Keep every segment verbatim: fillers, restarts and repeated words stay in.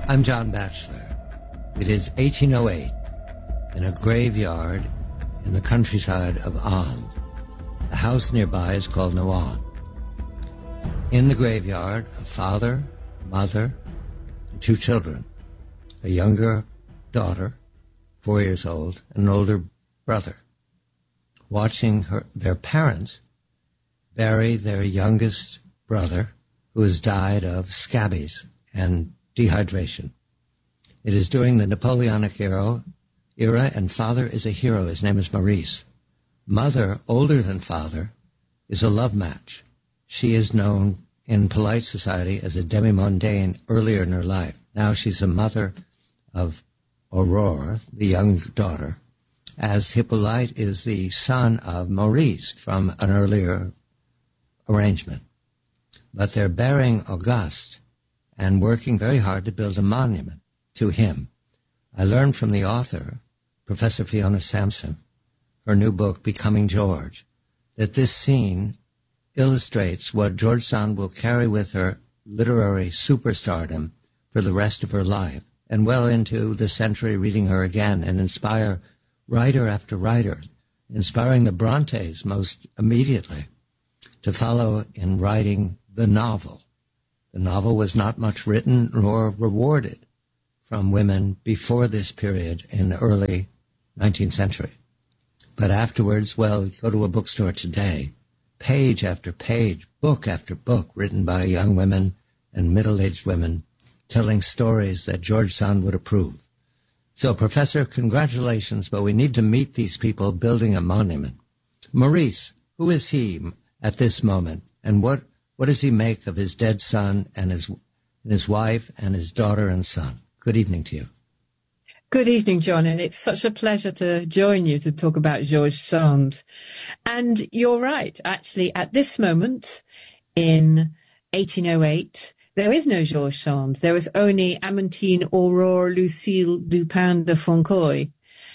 I'm John Batchelor. It is eighteen oh eight in a graveyard in the countryside of An. The house nearby is called Noan. In the graveyard, a father, a mother, and two children, a younger daughter, four years old, and an older brother, watching her, their parents bury their youngest brother, who has died of scabies and dehydration. It is during the Napoleonic era, era, and father is a hero. His name is Maurice. Mother, older than father, is a love match. She is known in polite society as a demi-mondaine earlier in her life. Now she's a mother of Aurore, the young daughter, as Hippolyte is the son of Maurice from an earlier arrangement. But they're burying Auguste and working very hard to build a monument to him. I learned from the author, Professor Fiona Sampson, her new book, Becoming George, that this scene illustrates what George Sand will carry with her literary superstardom for the rest of her life, and well into the century reading her again, and inspire writer after writer, inspiring the Brontes most immediately to follow in writing the novel. The novel was not much written nor rewarded from women before this period in the early nineteenth century. But afterwards, well, go to a bookstore today, page after page, book after book written by young women and middle-aged women telling stories that George Sand would approve. So, Professor, congratulations, but we need to meet these people building a monument. Maurice, who is he at this moment, and what, what does he make of his dead son and his, and his wife and his daughter and son? Good evening to you. Good evening, John, and it's such a pleasure to join you to talk about George Sand. And you're right, actually, at this moment in eighteen oh eight, there is no George Sand. There is only Amantine Aurore Lucille Dupin de Foncoy,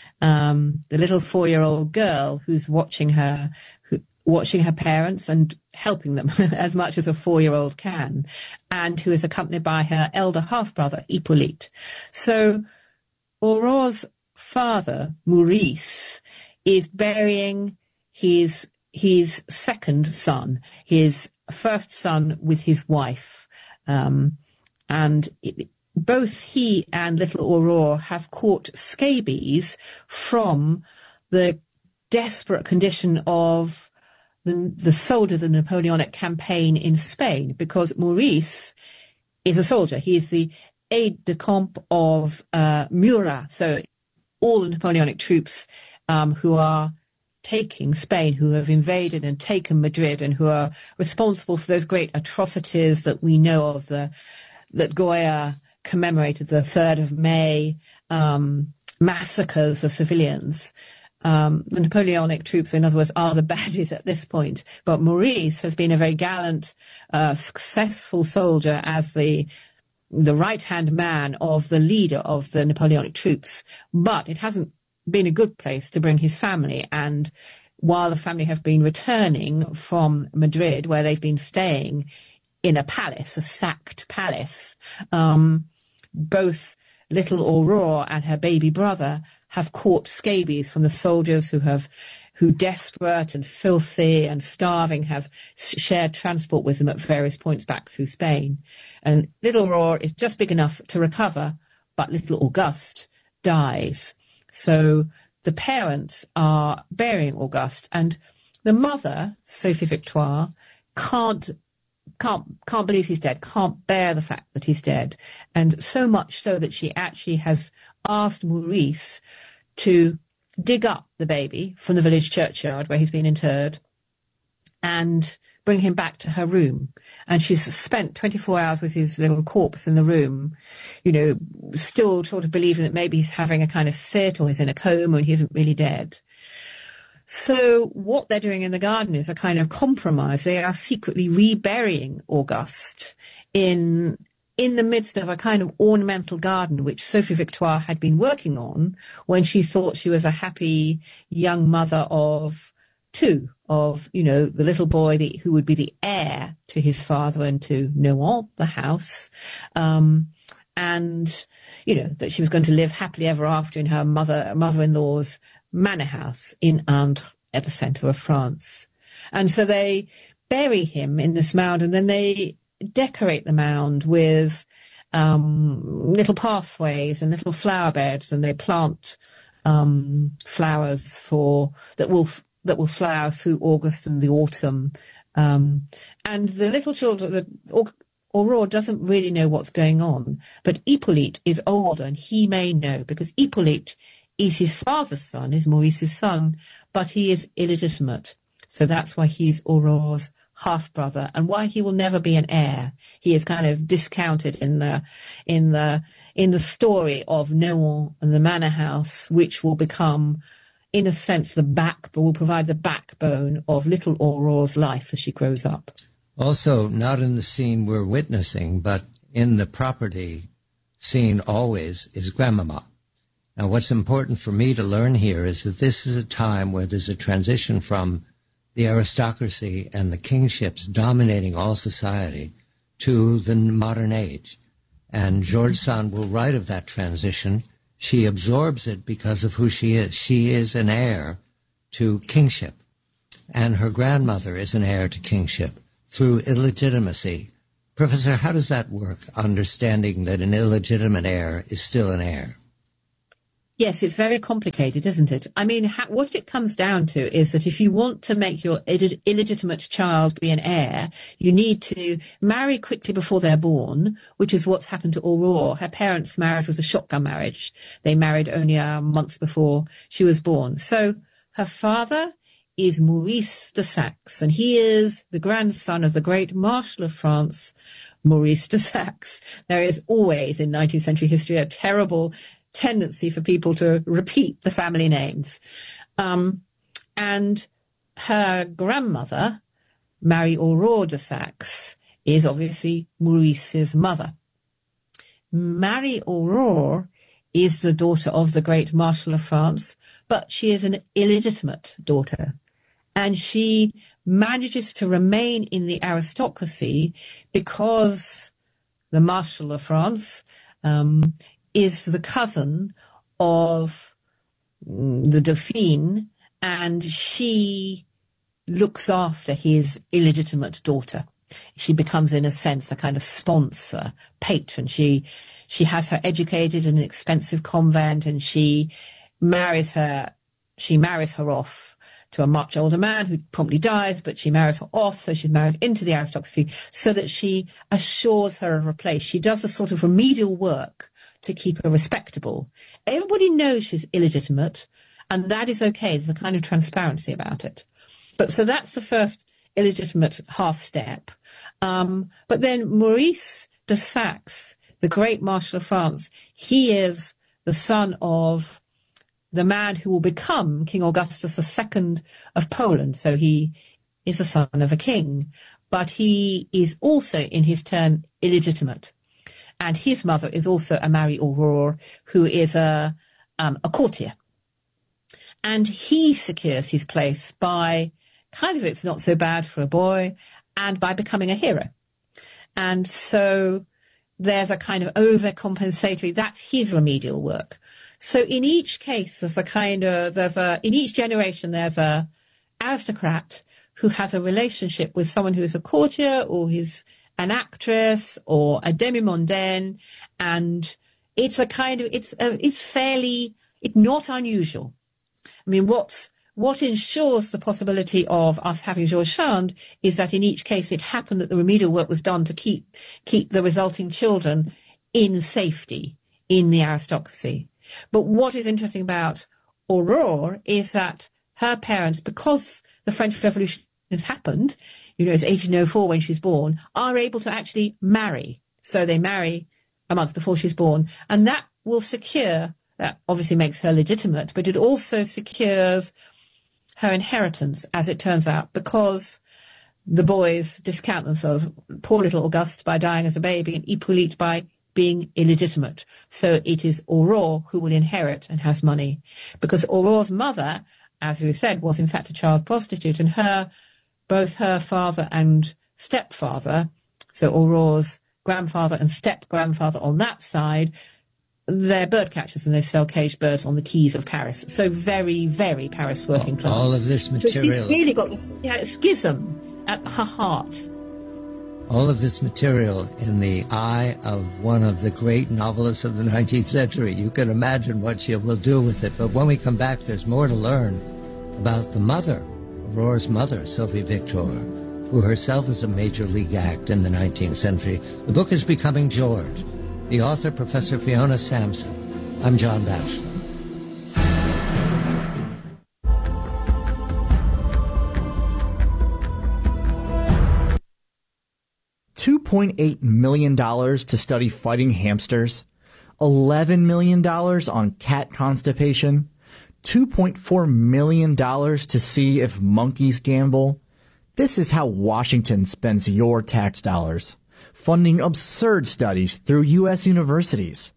um, the little four-year-old girl who's watching her, who, watching her parents and helping them as much as a four-year-old can, and who is accompanied by her elder half-brother, Hippolyte. So Aurore's father, Maurice, is burying his his second son, his first son with his wife. Um, and it, both he and little Aurore have caught scabies from the desperate condition of the, the soldier of the Napoleonic campaign in Spain, because Maurice is a soldier. He is the aide-de-camp of uh, Murat, so all the Napoleonic troops um, who are taking Spain, who have invaded and taken Madrid, and who are responsible for those great atrocities that we know of, the that Goya commemorated, the third of May um, massacres of civilians. Um, the Napoleonic troops, in other words, are the baddies at this point. But Maurice has been a very gallant, uh, successful soldier as the the right-hand man of the leader of the Napoleonic troops. But it hasn't been a good place to bring his family. And while the family have been returning from Madrid, where they've been staying in a palace, a sacked palace, um, both little Aurore and her baby brother have caught scabies from the soldiers who have, who desperate and filthy and starving have shared transport with them at various points back through Spain. And little Aurore is just big enough to recover, but little Auguste dies. So the parents are burying Auguste, and the mother, Sophie Victoire, can't can't can't believe he's dead, can't bear the fact that he's dead, and so much so that she actually has asked Maurice to dig up the baby from the village churchyard where he's been interred and bring him back to her room. And she's spent twenty-four hours with his little corpse in the room, you know, still sort of believing that maybe he's having a kind of fit or he's in a coma and he isn't really dead. So what they're doing in the garden is a kind of compromise. They are secretly reburying Auguste in in the midst of a kind of ornamental garden which Sophie Victoire had been working on when she thought she was a happy young mother of two, of, you know, the little boy the, who would be the heir to his father and to Noan, the house, um, and, you know, that she was going to live happily ever after in her mother, mother-in-law's manor house in Indre at the centre of France. And so they bury him in this mound, and then they decorate the mound with um, little pathways and little flower beds, and they plant um, flowers for that will that will flower through August and the autumn. Um, and the little children, the Aurore doesn't really know what's going on, but Hippolyte is older, and he may know, because Hippolyte is his father's son, is Maurice's son, but he is illegitimate. So that's why he's Aurore's half-brother, and why he will never be an heir. He is kind of discounted in the in the in the story of Nohant and the manor house, which will become, in a sense, the back will provide the backbone of little Aurore's life as she grows up. Also, not in the scene we're witnessing, but in the property scene always, is grandmama. Now, what's important for me to learn here is that this is a time where there's a transition from the aristocracy and the kingships dominating all society to the modern age. And George Sand will write of that transition. She absorbs it because of who she is. She is an heir to kingship, and her grandmother is an heir to kingship through illegitimacy. Professor, how does that work, understanding that an illegitimate heir is still an heir? Yes, it's very complicated, isn't it? I mean, ha- what it comes down to is that if you want to make your Ill- illegitimate child be an heir, you need to marry quickly before they're born, which is what's happened to Aurore. Her parents' marriage was a shotgun marriage. They married only a month before she was born. So her father is Maurice de Saxe, and he is the grandson of the great Marshal of France, Maurice de Saxe. There is always, in nineteenth century history, a terrible tendency for people to repeat the family names. Um, and her grandmother, Marie Aurore de Saxe, is obviously Maurice's mother. Marie Aurore is the daughter of the great Marshal of France, but she is an illegitimate daughter. And she manages to remain in the aristocracy because the Marshal of France um, is the cousin of the Dauphine, and she looks after his illegitimate daughter. She becomes, in a sense, a kind of sponsor, patron. She she has her educated in an expensive convent, and she marries her. She marries her off to a much older man who promptly dies, but she marries her off, so she's married into the aristocracy, so that she assures her of a place. She does a sort of remedial work to keep her respectable. Everybody knows she's illegitimate, and that is okay. There's a kind of transparency about it. But so that's the first illegitimate half step. Um, but then Maurice de Saxe, the great Marshal of France, he is the son of the man who will become King Augustus the Second of Poland. So he is the son of a king, but he is also in his turn illegitimate. And his mother is also a Marie Aurore, who is a, um, a courtier. And he secures his place by kind of, it's not so bad for a boy, and by becoming a hero. And so there's a kind of overcompensatory, that's his remedial work. So in each case, there's a kind of, there's a, in each generation, there's a aristocrat who has a relationship with someone who is a courtier, or who's an actress, or a demi-mondaine, and it's a kind of, it's a, it's fairly, it's not unusual. I mean, what's, what ensures the possibility of us having George Sand is that in each case it happened that the remedial work was done to keep, keep the resulting children in safety in the aristocracy. But what is interesting about Aurore is that her parents, because the French Revolution has happened, you know, it's eighteen oh four when she's born, are able to actually marry. So they marry a month before she's born. And that will secure, that obviously makes her legitimate, but it also secures her inheritance, as it turns out, because the boys discount themselves, poor little Auguste by dying as a baby, and Hippolyte by being illegitimate. So it is Aurore who will inherit and has money, because Aurore's mother, as we said, was in fact a child prostitute, and her, both her father and stepfather, so Aurore's grandfather and step-grandfather on that side, they're bird catchers and they sell caged birds on the quays of Paris. So very, very Paris working class. All of this material. So she's really got this yeah, schism at her heart. All of this material in the eye of one of the great novelists of the nineteenth century. You can imagine what she will do with it. But when we come back, there's more to learn about the mother, Aurore's mother, Sophie Victor, who herself was a major league act in the nineteenth century. The book is Becoming George. The author, Professor Fiona Sampson. I'm John Batchelor. two point eight million dollars to study fighting hamsters, eleven million dollars on cat constipation, two point four million dollars to see if monkeys gamble. This is how Washington spends your tax dollars, funding absurd studies through U S universities.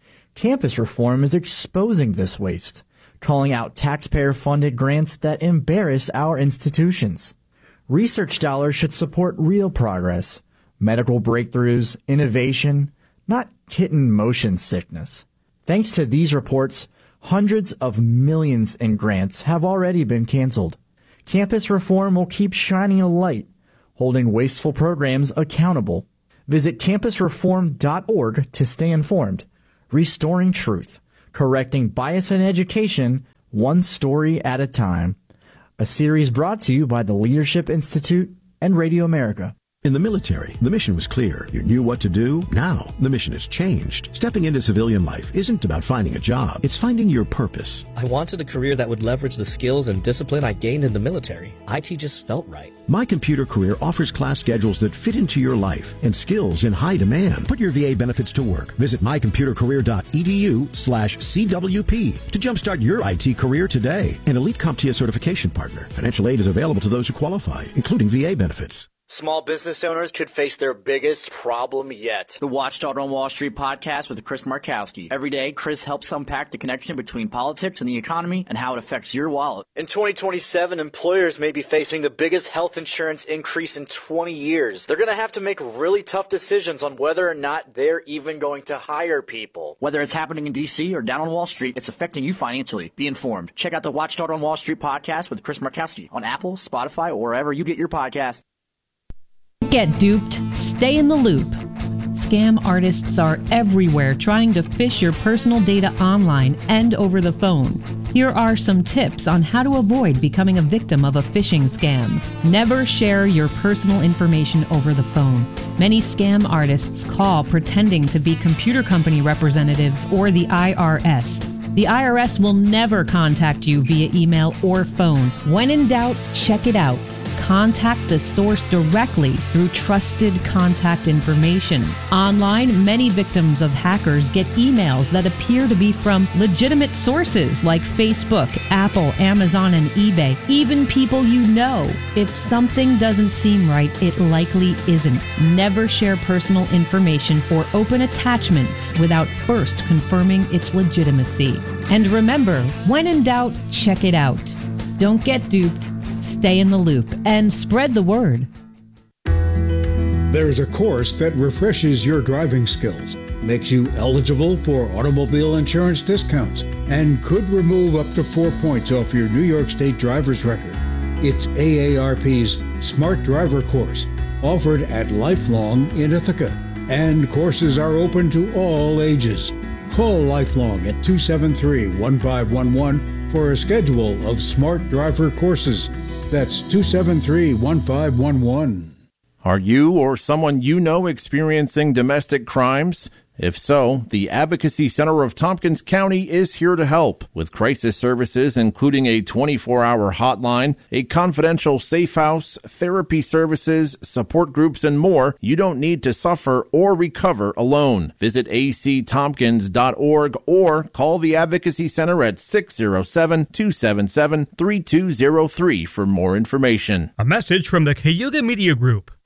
Campus reform is exposing this waste, calling out taxpayer-funded grants that embarrass our institutions. Research dollars should support real progress, medical breakthroughs, innovation, not kitten motion sickness. Thanks to these reports, hundreds of millions in grants have already been canceled. Campus reform will keep shining a light, holding wasteful programs accountable. Visit campus reform dot org to stay informed. Restoring truth, correcting bias in education, one story at a time. A series brought to you by the Leadership Institute and Radio America. In the military, the mission was clear. You knew what to do. Now, the mission has changed. Stepping into civilian life isn't about finding a job. It's finding your purpose. I wanted a career that would leverage the skills and discipline I gained in the military. I T just felt right. My Computer Career offers class schedules that fit into your life and skills in high demand. Put your V A benefits to work. Visit my computer career dot e d u slash C W P to jumpstart your I T career today. An elite CompTIA certification partner. Financial aid is available to those who qualify, including V A benefits. Small business owners could face their biggest problem yet. The Watchdog on Wall Street podcast with Chris Markowski. Every day, Chris helps unpack the connection between politics and the economy and how it affects your wallet. In twenty twenty-seven, employers may be facing the biggest health insurance increase in twenty years. They're going to have to make really tough decisions on whether or not they're even going to hire people. Whether it's happening in D C or down on Wall Street, it's affecting you financially. Be informed. Check out the Watchdog on Wall Street podcast with Chris Markowski on Apple, Spotify, or wherever you get your podcasts. Get duped, stay in the loop. Scam artists are everywhere trying to phish your personal data online and over the phone. Here are some tips on how to avoid becoming a victim of a phishing scam. Never share your personal information over the phone. Many scam artists call pretending to be computer company representatives or the I R S. The I R S will never contact you via email or phone. When in doubt, check it out. Contact the source directly through trusted contact information. Online, many victims of hackers get emails that appear to be from legitimate sources like Facebook, Apple, Amazon, and eBay, even people you know. If something doesn't seem right, it likely isn't. Never share personal information or open attachments without first confirming its legitimacy. And remember, when in doubt, check it out. Don't get duped. Stay in the loop and spread the word. There's a course that refreshes your driving skills, makes you eligible for automobile insurance discounts, and could remove up to four points off your New York State driver's record. It's A A R P's Smart Driver course, offered at Lifelong in Ithaca, and courses are open to all ages. Call Lifelong at two seven three, one five one one for a schedule of Smart Driver courses. That's two seven three, one five one one. Are you or someone you know experiencing domestic crimes? If so, the Advocacy Center of Tompkins County is here to help with crisis services, including a twenty-four hour hotline, a confidential safe house, therapy services, support groups, and more. You don't need to suffer or recover alone. Visit a c tompkins dot org or call the Advocacy Center at six oh seven, two seven seven, three two oh three for more information. A message from the Cayuga Media Group.